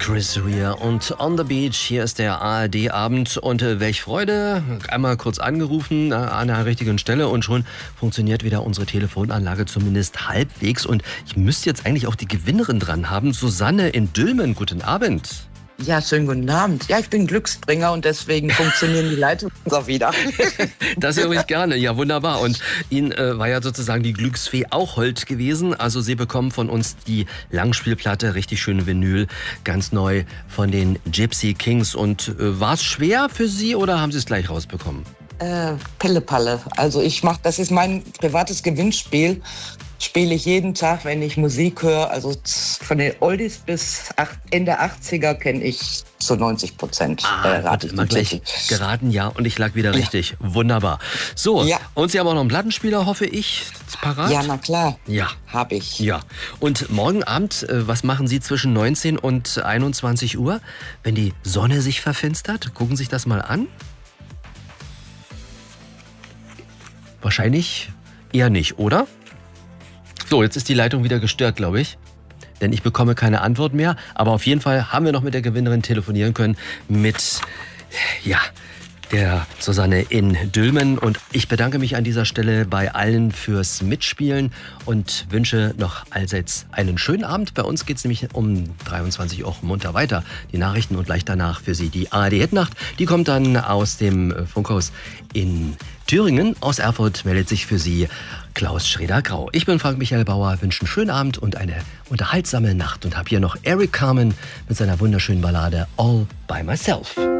Chris Rea und On the Beach. Hier ist der ARD-Abend und welch Freude. Einmal kurz angerufen an der richtigen Stelle und schon funktioniert wieder unsere Telefonanlage zumindest halbwegs. Und ich müsste jetzt eigentlich auch die Gewinnerin dran haben. Susanne in Dülmen, guten Abend. Ja, schönen guten Abend. Ja, ich bin Glücksbringer und deswegen funktionieren die Leitungen auch wieder. Das höre ich gerne. Ja, wunderbar. Und Ihnen war ja sozusagen die Glücksfee auch hold gewesen. Also Sie bekommen von uns die Langspielplatte, richtig schöne Vinyl, ganz neu von den Gypsy Kings. Und war es schwer für Sie oder haben Sie es gleich rausbekommen? Pille-Palle. Also das ist mein privates Gewinnspiel. Spiele ich jeden Tag, wenn ich Musik höre. Also von den Oldies bis Ende 80er kenne ich zu 90%. Hat immer gleich geraten, ja. Und ich lag wieder richtig. Wunderbar. So, ja. Und Sie haben auch noch einen Plattenspieler, hoffe ich, parat? Ja, na klar. Ja. Habe ich. Ja. Und morgen Abend, was machen Sie zwischen 19 und 21 Uhr, wenn die Sonne sich verfinstert? Gucken Sie sich das mal an. Wahrscheinlich eher nicht, oder? So, jetzt ist die Leitung wieder gestört, glaube ich. Denn ich bekomme keine Antwort mehr. Aber auf jeden Fall haben wir noch mit der Gewinnerin telefonieren können. Mit, der Susanne in Dülmen. Und ich bedanke mich an dieser Stelle bei allen fürs Mitspielen und wünsche noch allseits einen schönen Abend. Bei uns geht es nämlich um 23 Uhr munter weiter. Die Nachrichten und gleich danach für Sie die ARD-Hitnacht. Die kommt dann aus dem Funkhaus in Thüringen. Aus Erfurt meldet sich für Sie Klaus Schreder-Grau. Ich bin Frank Michael Bauer, wünsche einen schönen Abend und eine unterhaltsame Nacht und habe hier noch Eric Carmen mit seiner wunderschönen Ballade All by Myself.